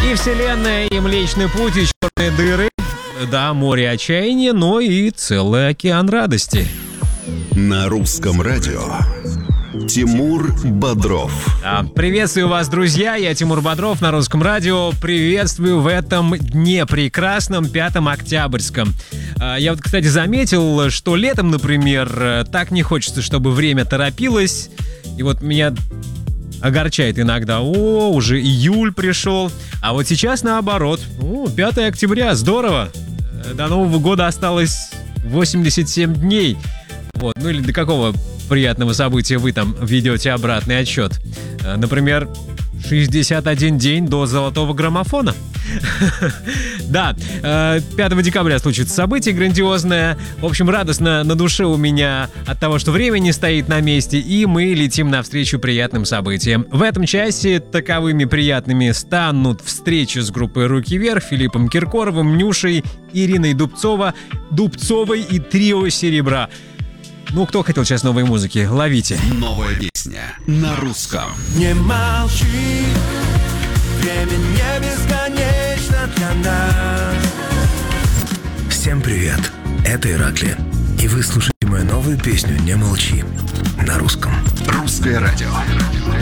И вселенная, и Млечный Путь, и черные дыры. Да, море отчаяния, но и целый океан радости. На русском радио Тимур Бодров. Приветствую вас, друзья, я Тимур Бодров на русском радио. Приветствую в этом дне прекрасном, 5 октябрьском. Я вот, кстати, заметил, что летом, например, так не хочется, чтобы время торопилось. И вот меня огорчает иногда: уже июль пришел. А вот сейчас наоборот. 5 октября, здорово. До Нового года осталось 87 дней. Вот, ну или до какого приятного события вы там ведете обратный отсчет? Например, 61 день до золотого граммофона. Да, 5 декабря случится событие грандиозное. В общем, радостно на душе у меня от того, что время не стоит на месте, и мы летим навстречу приятным событиям. В этом часе таковыми приятными станут встречи с группой «Руки вверх», Филиппом Киркоровым, Нюшей, Ириной Дубцовой и трио «Серебра». Ну, кто хотел сейчас новой музыки? Ловите. Новая песня на русском. Не молчи, время не бесконечно для нас. Всем привет, это Ираклий, и вы слушаете мою новую песню «Не молчи» на русском. Русское радио.